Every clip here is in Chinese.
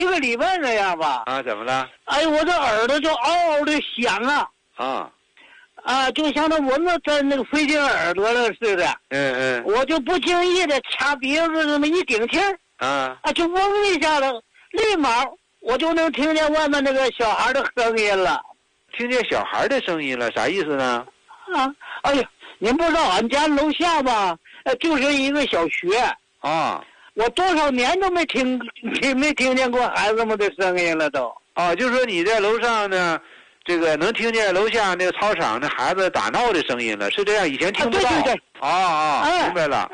一个礼拜那样吧。 啊，怎么了？ 哎，我这耳朵就嗷嗷的响啊。就像那蚊子在那个飞进耳朵了似的。我就不经意的掐鼻子这么一顶气儿。就嗡一下了，立马我就能听见外面那个小孩的声音了。 听见小孩的声音了，啥意思呢？ 哎呀，您不知道俺家楼下吧，就是一个小学。我多少年都没听见过孩子们的声音了都。 就是说你在楼上呢，这个能听见楼下那个操场那孩子打闹的声音了，是这样？以前听不到。 对。 明白了。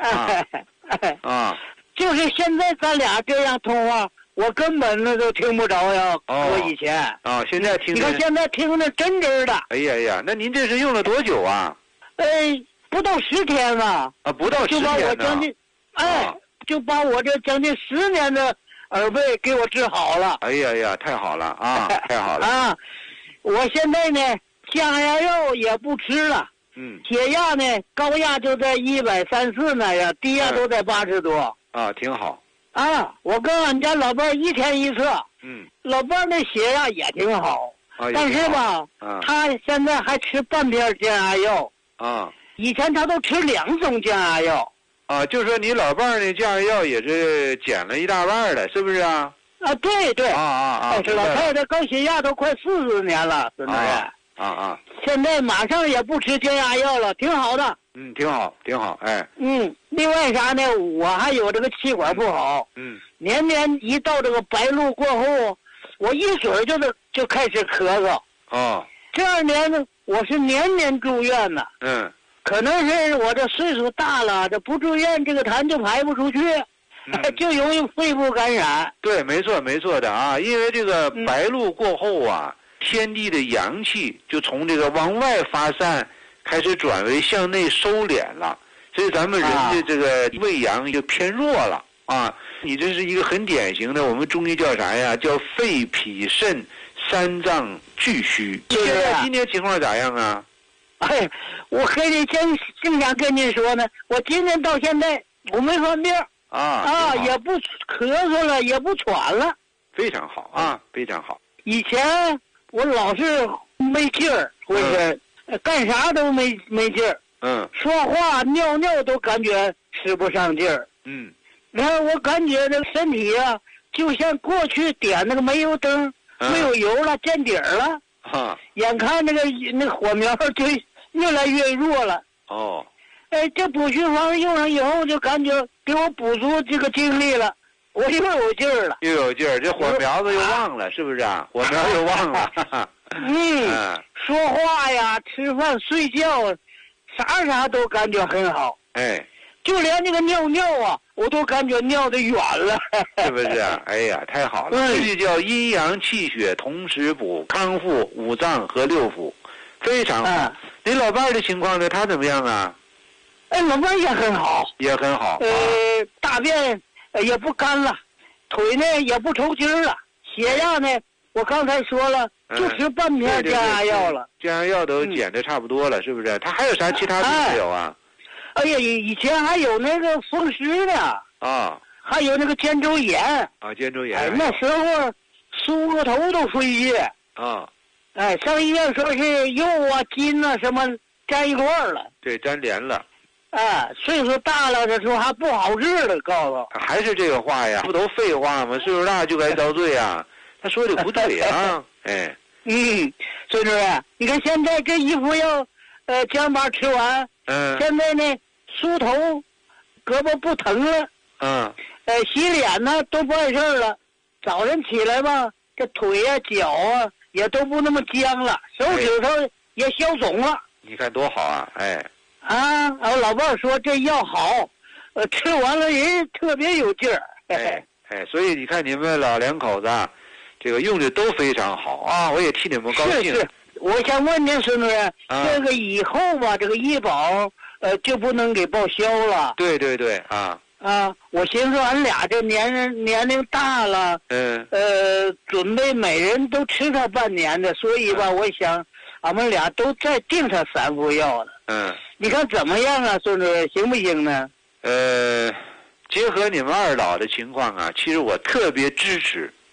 就是现在咱俩这样通话，我根本那都听不着呀。我以前。 现在听。 你看现在听的真的。 哎呀，那您这是用了多久啊？ 不到10天了。 不到10天呢。 就把我将近，就把我这将近10年的耳背给我治好了。 哎呀，太好了啊！太好了。 我现在呢，降压药也不吃了。血压呢，高压就在130那样，低压都在80多。 挺好。 我跟俺家老伴1天1测。老伴的血压也挺好。但是吧，他现在还吃半片降压药。以前他都吃2种降压药。 就说你老伴儿那降压药也是减了一大半了，是不是啊？ 对。老太太高血压都快40年了，是不是？现在马上也不吃降压药了，挺好的。 挺好。 另外啥呢？我还有这个气管不好。年一到这个白露过后，我一嘴就开始咳嗽。这2年呢，我是年住院呢。可能是我这岁数大了，这不住院这个痰就排不出去。就容易肺部感染。 对，没错的啊，因为这个白露过后啊，天地的阳气就从这个往外发散，开始转为向内收敛了，所以咱们人的这个胃阳就偏弱了啊。你这是一个很典型的，我们中医叫啥呀？叫肺脾肾3脏俱虚。现在今天情况咋样啊？ 我跟你正想跟你说呢，我今天到现在我没犯病。也不咳嗽了，也不喘了， 非常好啊，非常好。 以前我老是没劲儿，或者干啥都没劲儿。说话尿都感觉使不上劲儿。然后我感觉这个身体啊，就像过去点那个煤油灯，没有油了，见底儿了。眼看那个火苗就越来越弱了。这补虚方用上以后，就感觉给我补足这个精力了，我又有劲儿了。 这火苗子又旺了，是不是啊？火苗又旺了。 说话呀，吃饭睡觉，啥都感觉很好。就连那个尿啊，我都感觉尿得远了。 是不是啊？哎呀，太好了！这就叫阴阳气血同时补，康复5脏和6腑，非常好。你老伴儿的情况呢？他怎么样啊？ 老伴也很好，大便也不干了，腿呢也不抽筋了，血压呢，我刚才说了，就吃半片降压药了。 降压药都减的差不多了，是不是？他还有啥其他病没有啊？ 以前还有那个风湿呢。还有那个肩周炎。 肩周炎。 那时候梳个头都费劲。上医院说是肉啊、筋啊什么粘一块儿了。 对，粘连了。 岁数大了的时候还不好治了，告诉还是这个话呀，不都废话吗？岁数大就该遭罪啊，他说的不对啊。 孙主任，你看现在这衣服要姜巴吃完，现在呢梳头胳膊不疼了，洗脸呢都不碍事了，早晨起来吧，这腿啊脚啊也都不那么僵了，手指头也消肿了。 你看多好啊！ 我老伴说这药好，吃完了人特别有劲儿。 所以你看你们老两口子，这个用的都非常好啊！我也替你们高兴。 是，我想问您孙主任，这个以后吧，这个医保就不能给报销了。 对我寻思俺俩这年龄大了，准备每人都吃上半年的，所以吧，我想俺们俩都再订上3副药的。你看怎么样啊，孙主任，行不行呢？ 结合你们二老的情况啊，其实我特别支持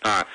啊。